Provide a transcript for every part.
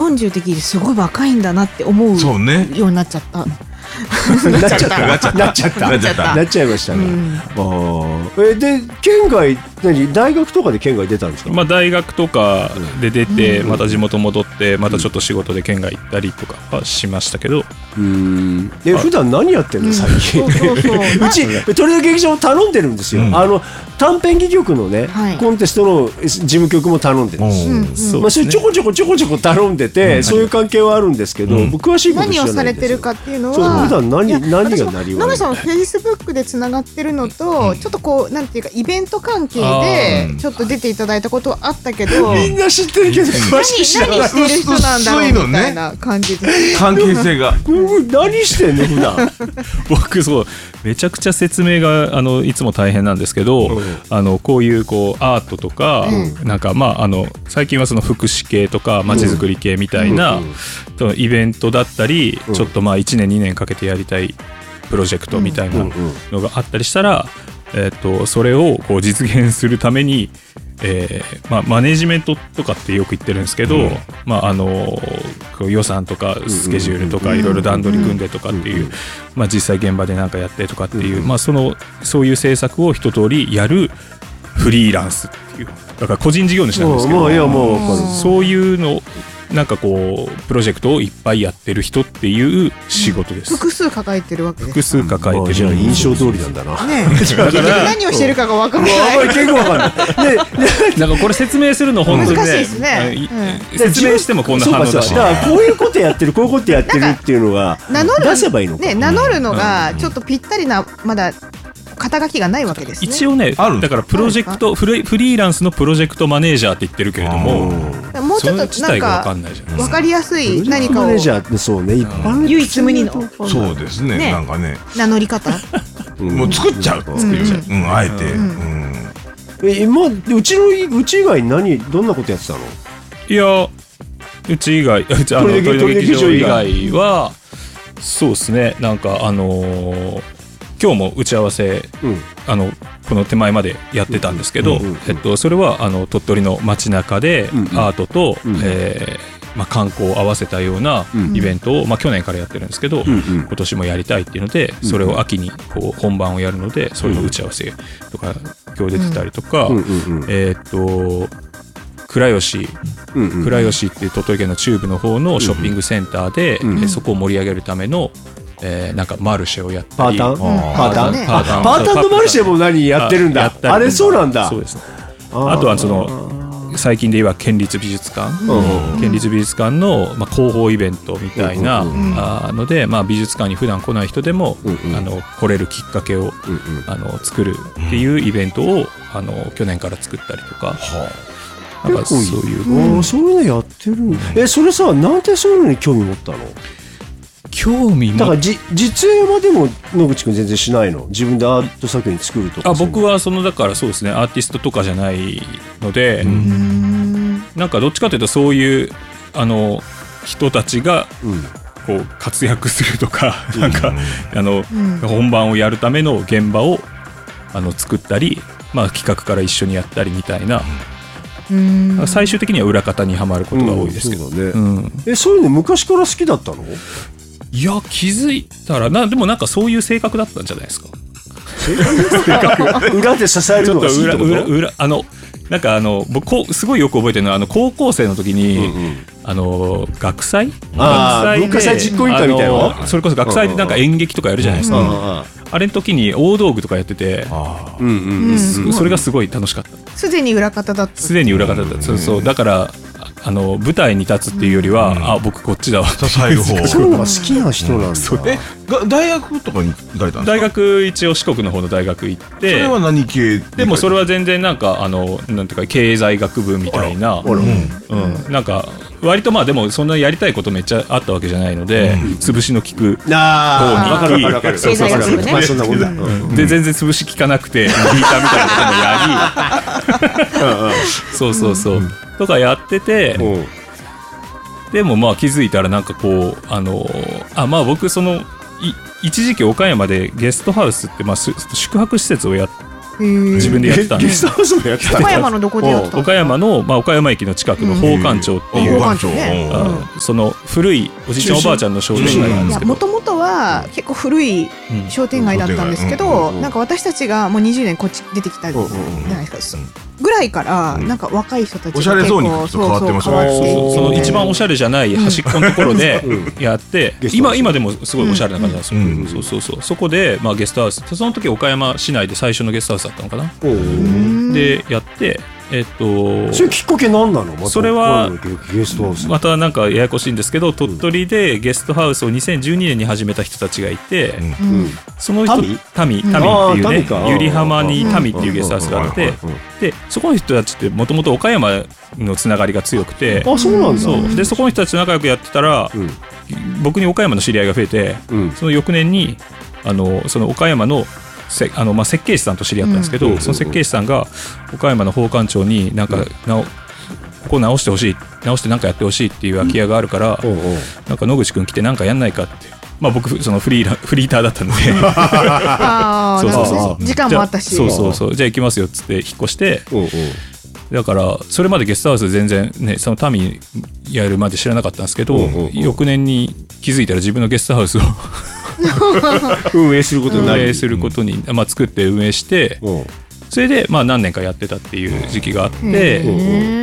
40的にすごい若いんだなって思うようになっちゃった。 なっちゃいましたね。で県外大学とかで県外出たんですか？ まあ大学とかで出てまた地元戻ってまたちょっと仕事で県外行ったりとかはしましたけど。 普段何やってんの最近？うち鳥の劇場頼んでるんですよ。短編戯曲のねコンテストの事務局も頼んでるんです。まあそれちょこちょこ頼んでてそういう関係はあるんですけど、詳しいこと知らないんですよ。 何をされてるかっていうのは。 普段何がなりわい？ 野口さんはフェイスブックでつながってるのと、ちょっとこうなんていうかイベント関係でちょっと出ていただいたことはあったけど、 みんな知ってるけど詳しく知らない。何してる人なんだろうみたいな感じで関係性が何してんの普段？ 僕そうめちゃくちゃ説明がいつも大変なんですけど、こういうアートとか、なんか最近はその福祉系とかまちづくり系みたいな、イベントだったり、ちょっと1年2年かけてやりたいプロジェクトみたいなのがあったりしたら、それをこう実現するために、マネジメントとかってよく言ってるんですけど、予算とかスケジュールとかいろいろ段取り組んでとかっていう、実際現場で何かやってとかっていう、そういう制作を一通りやるフリーランスっていう、だから個人事業主なんですけど、そういうのなんかこうプロジェクトをいっぱいやってる人っていう仕事です。 複数抱えてるわけです。 複数抱えてる。 じゃあ印象通りなんだな。 結局何をしてるかが分からない。 結構分かんない。 なんかこれ説明するの本当に難しいですね。 説明してもこんな反応だし。 だからこういうことやってるこういうことやってるっていうのが出せばいいのか。 名乗るのがちょっとぴったりなまだ肩書きがないわけですね。 一応ね、だからプロジェクトフリーランスのプロジェクトマネージャーって言ってるけれども、 もうちょっとなんか分かりやすい何かをマネージャーってそうね、一般唯一無二のそうですね、なんかね名乗り方もう作っちゃうあえて。 今うち以外どんなことやってたの？ いやうち以外鳥の劇場以外はそうですね、なんか今日も打ち合わせ、この手前までやってたんですけど、それは鳥取の街中でアートと、観光を合わせたようなイベントを、去年からやってるんですけど、今年もやりたいっていうので、それを秋にこう本番をやるので、それの打ち合わせとか今日出てたりとか、倉吉っていう鳥取県の中部の方のショッピングセンターで、そこを盛り上げるためのなんかマルシェをやったり、 パータンのマルシェも何やってるんだ。あれそうなんだ。 そうです。あとはその最近で言えば県立美術館の広報イベントみたいなので、美術館に普段来ない人でも来れるきっかけを作るっていうイベントを去年から作ったりとか。なんかそういうのやってる。それさ、なんでそういうのに興味持ったの？ 興味もだから実演はでも野口くん全然しないの？自分でアート作品作るとか。 僕はだからそうですね、アーティストとかじゃないので、なんかどっちかというとそういう人たちがこう活躍するとか、なんか本番をやるための現場を作ったり、企画から一緒にやったりみたいな。最終的には裏方にはまることが多いですけど、 そういうの昔から好きだったの？ いや気づいたらでもなんかそういう性格だったんじゃないですか。 裏で支えるのが好きってこと？ なんか僕すごいよく覚えてるのは高校生の時に、学祭文化祭実行委員会みたいなそれこそ学祭でなんか演劇とかやるじゃないですか。あれの時に大道具とかやってて、それがすごい楽しかった。 すでに裏方だった。 そうだから舞台に立つっていうよりは、僕こっちだわ支える方。 そういうのが好きな人なんだ。 大学とかに行かれたんですか？ 大学一応四国の方の大学行って。 それは何系？ でもそれは全然なんかなんていうか経済学部みたいな、なんか割とでもそんなやりたいことめっちゃあったわけじゃないので、潰しの効く方にわかる経済学部ね。 そんなもんだ。 で全然潰し効かなくてギターみたいなこともやり、そうとかやってて、でも気づいたらなんかこう僕一時期岡山でゲストハウスって宿泊施設をやっ自分でやってたんで。 ゲストハウスもやってた。 岡山のどこでやってた？ 岡山の、岡山駅の近くの宝冠町っていう、その古いおじいちゃんおばあちゃんの商店街なんですけど、 もともとは結構古い商店街だったんですけど、なんか私たちがもう20年こっち出てきたじゃないですかぐらいから、なんか若い人たちがおしゃれゾーンに変わってますね。その一番おしゃれじゃない端っこのところでやって、今でもすごいおしゃれな感じなんですよ。そこでゲストハウス、その時岡山市内で最初のゲストハウスだったのかな。でやって、 それきっかけ何なの？ それはゲストハウスまたなんかややこしいんですけど、鳥取でゲストハウスを2012年に始めた人たちがいて、その人タミっていうね、百合浜にタミっていうゲストハウスがあって、でそこの人たちってもともと岡山のつながりが強くて、 そうなんだ。 でそこの人たちと仲良くやってたら、僕に岡山の知り合いが増えて、その翌年にその岡山の設計士さんと知り合ったんですけど、その設計士さんが岡山の宝冠町になんかここ直してほしい、直してなんかやってほしいっていう空き家があるから、なんか野口くん来てなんかやんないかって、僕そのフリーターだったんで時間もあったし、 じゃあ行きますよっつって引っ越して、だからそれまでゲストハウス全然ね、その民やるまで知らなかったんですけど、翌年に気づいたら自分のゲストハウスを運営することに作って運営して、それで何年かやってたっていう時期があって、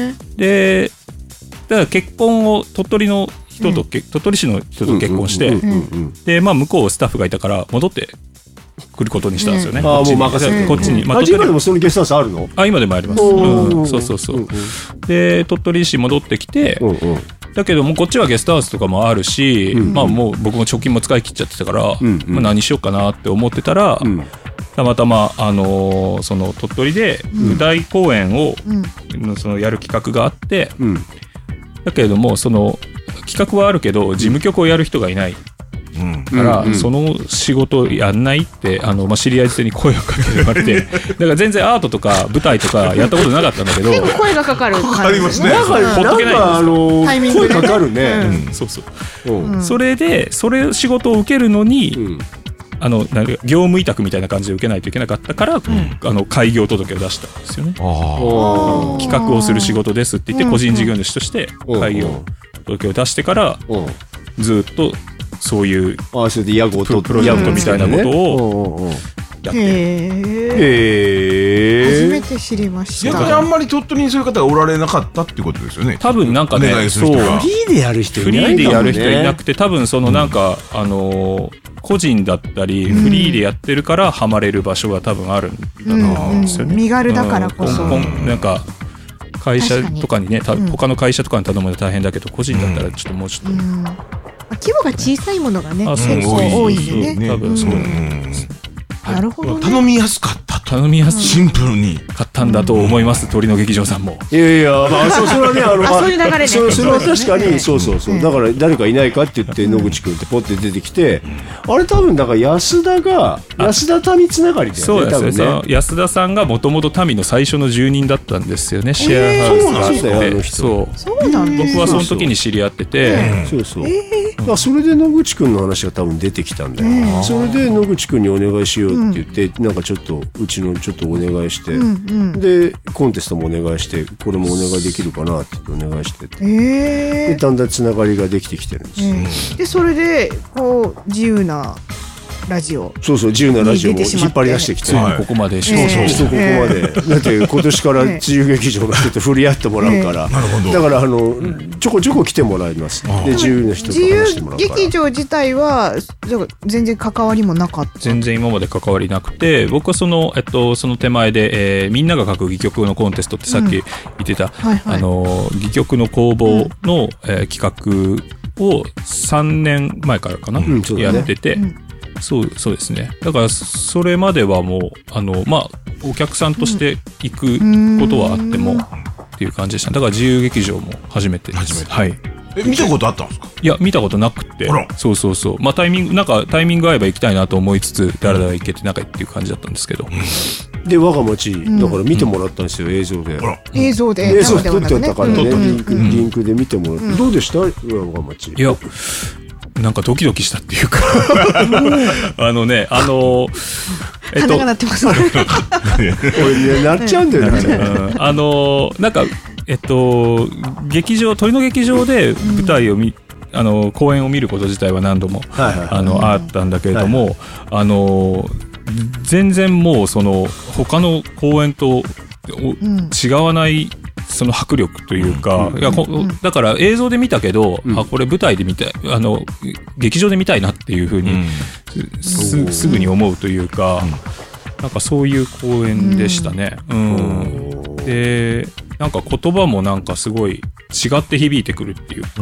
でだから結婚を鳥取市の人と結婚して、で向こうスタッフがいたから戻って来ることにしたんですよね。 もう任せてこっちに。今でもそのゲストハウスあるの？ 今でもあります。そうで鳥取市戻ってきて、だけどもこっちはゲストハウスとかもあるし、もう僕も貯金も使い切っちゃってたから、何しようかなって思ってたら、たまたまその鳥取で舞台公演をそのやる企画があって、だけれどもその企画はあるけど事務局をやる人がいないから、その仕事やんないって知り合いに声をかけて言われて、だから全然アートとか舞台とかやったことなかったんだけど、 結構声がかかるかかりますね。 声かかるね。 それで仕事を受けるのに、業務委託みたいな感じで受けないといけなかったから、開業届を出したんですよね。企画をする仕事ですって言って個人事業主として開業届を出してから、ずっとそういうプロジェクトみたいなことをやって初めて知りました。 逆にあんまり鳥取にそういう方がおられなかったってことですよね。 多分なんかね、 フリーでやる人いなくて、多分そのなんか個人だったりフリーでやってるからハマれる場所が多分あるんだと思うんですよね。 身軽だからこそ。 なんか会社とかにね、他の会社とかに頼むの大変だけど、個人だったらちょっともうちょっと規模が小さいものがね結構多いんでね。 多分そうなるほどね。 頼みやすかった。シンプルに買ったんだと思います。鳥の劇場さんも。 いやそれはねそういう流れね。 それは確かにそうだから誰かいないかって言って野口くんってポッて出てきて、あれ多分だから安田民つながりだよね。 そうですね。安田さんがもともと民の最初の住人だったんですよね。シェアハウスがあって。 そうなんです。 僕はその時に知り合ってて、 それで野口くんの話が多分出てきたんだよ。それで野口くんにお願いしようって言って、なんかちょっとうちのちょっとお願いして、でコンテストもお願いして、これもお願いできるかなってお願いしてて、でだんだんつながりができてきてるんですよ。 でそれでこう自由なラジオ、 自由なラジオも引っ張り出してきて、 ここまでここまでだって今年から自由劇場の人と振り合ってもらうから、だからちょこちょこ来てもらいます。で自由な人と話してもらうから。 自由劇場自体は全然関わりもなかった。 全然今まで関わりなくて、僕はその手前で、みんなが書く戯曲のコンテストってさっき言ってた、戯曲の公募の、企画を3年前からかな、やってて。そうですね。だからそれまではもうお客さんとして行くことはあってもっていう感じでした。だから自由劇場も初めてです。はい。 見たことあったんですか？ いや見たことなくて、そうタイミング合えば行きたいなと思いつつ、だらだら行けてなんかっていう感じだったんですけど。 で我が町だから見てもらったんですよ、映像で。 映像で撮ってたからね、リンクで見てもらって。どうでした？我が町。 いや。なんかドキドキしたっていうか鼻が鳴ってます。これなっちゃうんだよね。 なんか劇場、鳥の劇場で舞台を公演を見ること自体は何度もあったんだけれども、全然もうその他の公演と違わないその迫力というか、いやだから映像で見たけど、これ舞台で見たい、劇場で見たいなっていう風にすぐに思うというか、なんかそういう公演でしたね。でなんか言葉もなんかすごい違って響いてくるっていうか、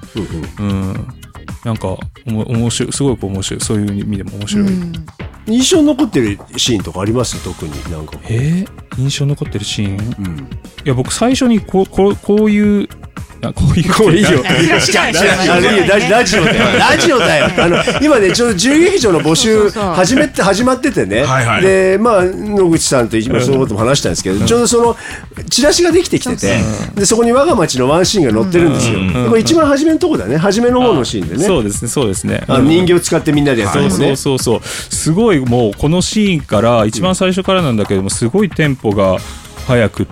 なんか面白い、すごく面白い、そういう意味でも面白い。 印象に残ってるシーンとかあります？特になんか印象に残ってるシーン、いや僕最初にこういういいよ。ラジオだよ。今ねちょうど自由劇場の募集始まっててね。で野口さんと今そのことも話したんですけど、ちょうどそのチラシができてきてて、でそこに我が町のワンシーンが載ってるんですよ。これ一番初めのとこだね。初めの方のシーンでね。 そうですね。 人形を使ってみんなでやってるね。 そう。すごいもうこのシーンから一番最初からなんだけども、すごいテンポが速くって。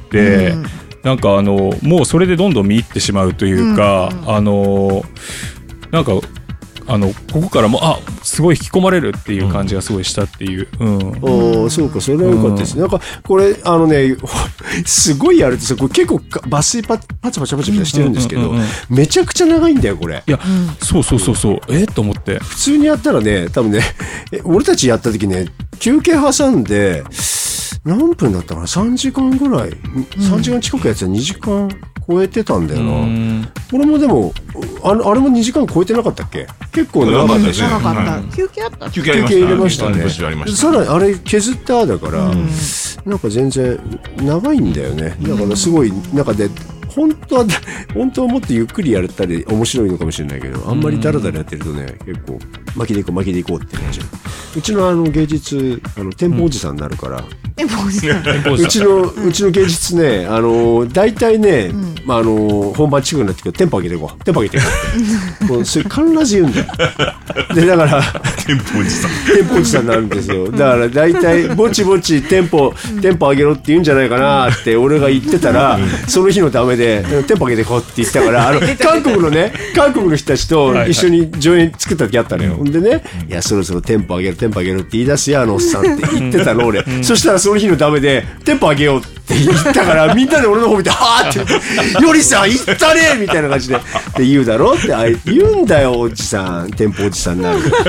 なんかもうそれでどんどん見入ってしまうというか、なんかここからもすごい引き込まれるっていう感じがすごいしたっていう。 そうか、それは良かったですね。なんかこれすごいやるとこれ結構抜粋パチパチしてるんですけど、めちゃくちゃ長いんだよこれ。 いや、そうと思って、 普通にやったらね、多分ね、俺たちやった時ね、休憩挟んで何分だったかな、3時間ぐらい、3時間近くやつは2時間超えてたんだよな。これもでもあれも2時間超えてなかったっけ？結構長かったですね。 長かった。休憩あった？ 休憩入れましたね。さらにあれ削っただから、なんか全然長いんだよね。だからすごい中で本当はもっとゆっくりやったり面白いのかもしれないけど、あんまりダラダラやってるとね、結構巻きでいこうって感じ。うちの芸術店舗おじさんになるから、うちの芸術ね、大体ね、本番近くなってくるとテンポ上げていこうってそれ必ず言うんだよ。でだから店舗おじさんなんですよ。だから大体ぼちぼちテンポ上げろって言うんじゃないかなって俺が言ってたら、その日のためでテンポ上げていこうって言ったから、韓国の人たちと一緒に上演作った時あったのよ。ほんでね、いやそろそろテンポ上げるって言い出すよおっさんって言ってたの俺。そしたらその日のためでテンポ上げようって言ったから、みんなで俺の方見てはーってよりさん言ったねみたいな感じで言うだろって言うんだよ、おじさん、店舗おじさんなんでって。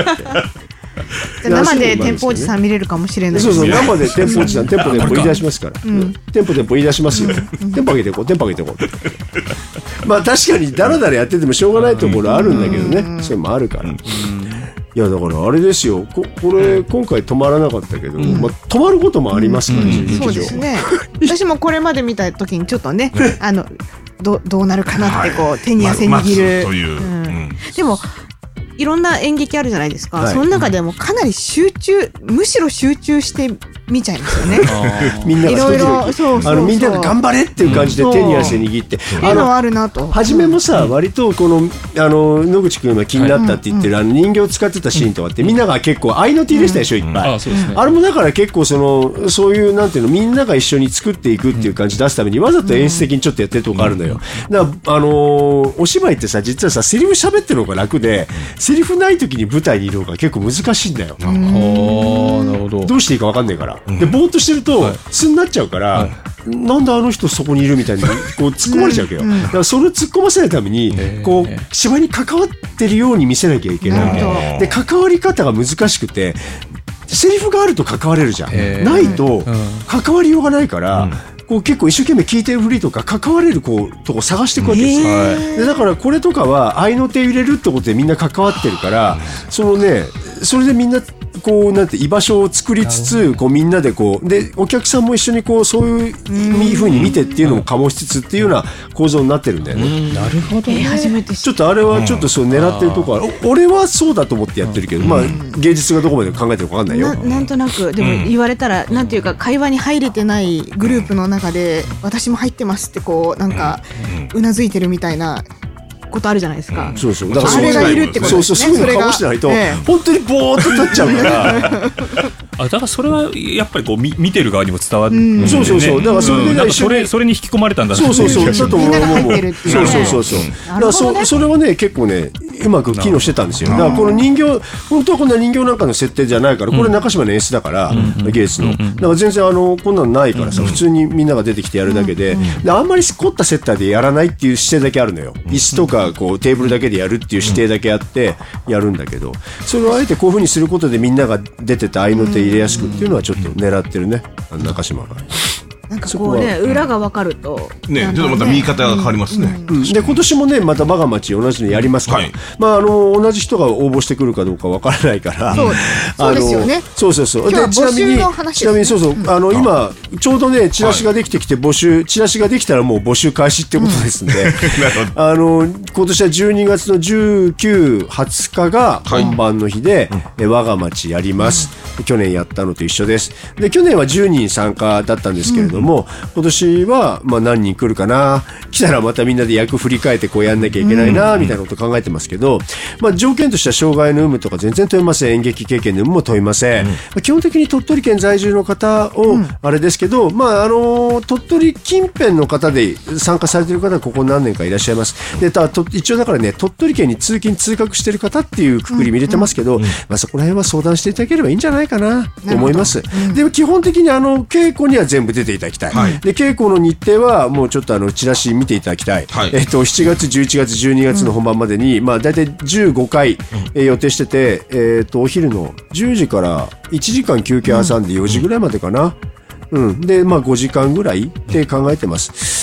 生で店舗おじさん見れるかもしれない。 そう生で店舗おじさん店舗言い出しますから、店舗言い出しますよ。店舗上げていこうまあ確かにダラダラやっててもしょうがないところあるんだけどね、それもあるから。いやだからあれですよ、これ今回止まらなかったけど、止まることもありますからね。 そうですね。私もこれまで見た時にちょっとね、どうなるかなって手に汗握る。でもいろんな演劇あるじゃないですか。その中でもかなりむしろ集中して見ちゃいますよね。 みんながみんなが頑張れっていう感じで手に汗握って、 あるなと。 初めもさ、割とこの野口くんが気になったって言ってる人形を使ってたシーンとかってみんなが結構合いの手入れしたでしょ、いっぱい。あれもだから結構そういうなんていうの、みんなが一緒に作っていくっていう感じ出すためにわざと演出的にちょっとやってるとこあるのよ。だからお芝居ってさ、実はさ、セリフ喋ってるのが楽で、セリフない時に舞台にいるのが結構難しいんだよ。 なるほど。 どうしていいか分かんないから。でぼーっとしてると素になっちゃうから、なんであの人そこにいるみたいに突っ込まれちゃうわけよ。だからそれを突っ込ませないために芝居に関わってるように見せなきゃいけない。で関わり方が難しくて、セリフがあると関われるじゃん。ないと関わりようがないから。結構一生懸命聞いてるふりとか関われるとこ探していくわけですよ。でだからこれとかは合いの手入れるってことでみんな関わってるから、それでみんななんて居場所を作りつつ、みんなででお客さんも一緒にそういう風に見てっていうのも醸しつつっていうような構造になってるんだよね。 なるほど。 初めてちょっとあれはちょっとそう狙ってるとこは、俺はそうだと思ってやってるけど、芸術がどこまで考えてるか分かんないよ。 なんとなくでも言われたら、なんていうか会話に入れてないグループの中で私も入ってますってなんかうなずいてるみたいなことあるじゃないですか。 そうそう。 だからあれがいるってことですね。 そういうのかもしれないと本当にボーっと立っちゃうから。 だからそれはやっぱりこう見てる側にも伝わる。 そうそうそう。だからそれに引き込まれたんだ。 そうそうそう。だと思う。 みんなが入ってるっていう。 そう。だからそれはね結構ねうまく機能してたんですよ。だからこの人形本当はこんな人形なんかの設定じゃないからこれ中島の演出だから芸術の。だから全然こんなのないからさ普通にみんなが出てきてやるだけであんまり凝ったセッターでやらないっていう姿勢だけあるのよ。椅子とかこうテーブルだけでやるっていう姿勢だけあってやるんだけどそれをあえてこういう風にすることでみんなが出てた合いの手入れやすくっていうのはちょっと狙ってるね中島が。 なんかこうね裏が分かるとねちょっとまた見方が変わりますね。 で今年もねまた我が町同じのやりますから同じ人が応募してくるかどうか分からないからそうですよね。 そうでちなみにそう今ちょうどねチラシができてきてチラシができたらもう募集開始ってことですんで今年は12月の19、20日が本番の日で我が町やります。去年やったのと一緒です。で去年は10人参加だったんですけれども今年は何人来るかな来たらまたみんなで役振り返ってこうやんなきゃいけないなみたいなこと考えてますけど条件としては障害の有無とか全然問いません。演劇経験の有無も問いません。基本的に鳥取県在住の方をあれですけど鳥取近辺の方で参加されている方はここ何年かいらっしゃいます。で一応だからね鳥取県に通勤通学している方っていうくくり見れてますけどそこら辺は相談していただければいいんじゃないかなと思います。でも基本的に稽古には全部出ていただきたい。で稽古の日程はもうちょっとチラシ見ていただきたい。7月11月12月の本番までにだいたい15回予定しててお昼の10時から1時間休憩挟んで4時ぐらいまでかな。で5時間ぐらいって考えてます。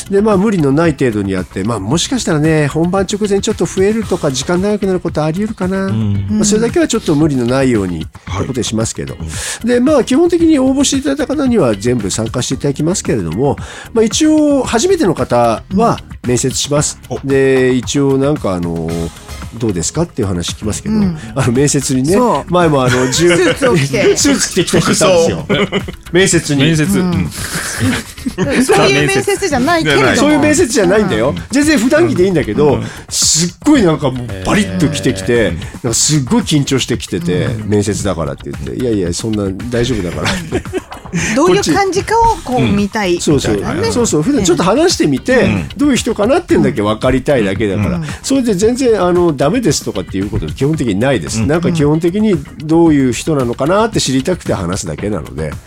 で無理のない程度にやってもしかしたらね本番直前ちょっと増えるとか時間長くなることあり得るかな。それだけはちょっと無理のないようにってことにしますけど、で基本的に応募していただいた方には全部参加していただきますけれども一応初めての方は面接します。で一応なんかどうですかっていう話聞きますけど、面接にね前もスーツ着てきた人いたんですよ面接に。 そういう面接じゃないけれどもそういう面接じゃないんだよ。全然普段着でいいんだけどすっごいなんかもうバリッと着てきてすっごい緊張してきてて面接だからって言っていやそんな大丈夫だからってどういう感じかをこう見たい。 そう普段ちょっと話してみてどういう人かなっていうのだけ分かりたいだけだからそれで全然ダメですとかっていうこと基本的にないです。なんか基本的にどういう人なのかなって知りたくて話すだけなので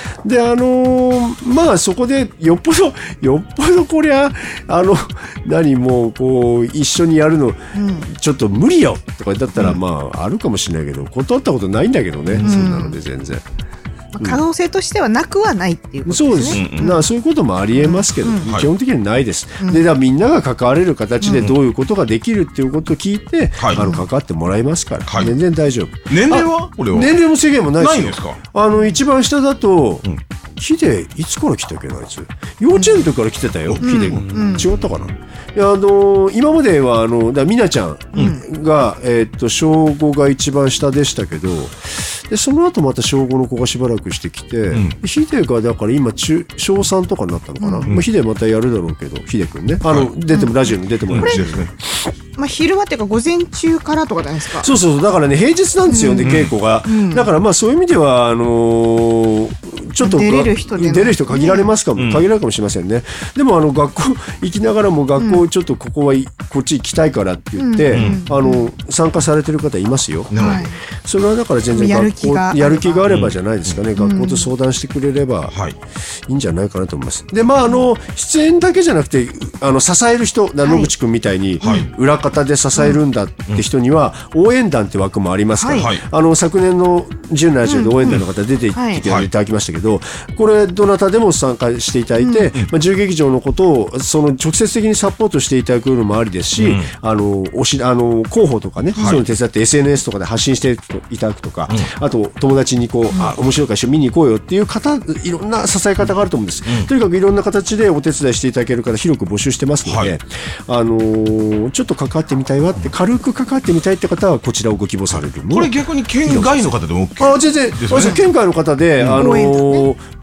そこでよっぽどこりゃもうこう一緒にやるのちょっと無理よとかだったらあるかもしれないけど断ったことないんだけどねそんなので全然。 可能性としてはなくはないっていうことですね。 そういうこともありえますけど、基本的にはないです。でみんなが関われる形でどういうことができるっていうことを聞いて、関わってもらいますから、全然大丈夫。 年齢は年齢も制限もないですよ。 ないんですか。 一番下だとヒデいつから来たっけなあいつ幼稚園の時から来てたよ。ヒデ違ったかな。今まではみなちゃんが小5が一番下でしたけどでその後また小5の子がしばらくしてきてヒデがだから今小3とかになったのかな。ヒデまたやるだろうけどヒデくんね出てもラジオに出てもらってですね。 昼間っていうか午前中からとかじゃないですか。 そうだからね平日なんですよね稽古が。だからそういう意味ではちょっと出れる人限られますかも限られるかもしれませんね。でも学校行きながらも学校ちょっとこっち行きたいからって言って参加されてる方いますよ。それはだから全然やる気があればじゃないですかね。学校と相談してくれればいいんじゃないかなと思います。で出演だけじゃなくて支える人野口くんみたいに裏方で支えるんだって人には応援団って枠もありますから昨年の10のラジオで応援団の方出ていただきましたけどこれどなたでも参加していただいて自由劇場のことを直接的にサポートしていただくのもありですし広報とかねそういうの手伝って SNS とかで発信していただくとかあと友達に面白いから一緒に見に行こうよっていう方いろんな支え方があると思うんです。とにかくいろんな形でお手伝いしていただける方広く募集してますのでちょっと関わってみたいわって軽く関わってみたいって方はこちらをご希望される。 これ逆に県外の方でも OK？ 全然県外の方で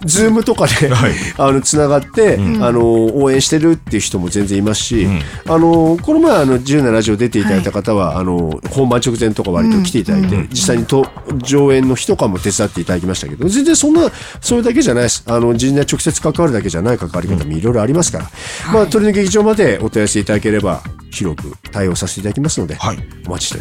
ズームとかでつながって応援してるっていう人も全然いますし、この前自由なラジオ出ていただいた方は本番直前とか割と来ていただいて、実際に上演の日とかも手伝っていただきましたけど、全然それだけじゃないです。人に直接関わるだけじゃない関わり方もいろいろありますから、鳥の劇場までお問い合わせいただければ広く対応させていただきますので、お待ちしております。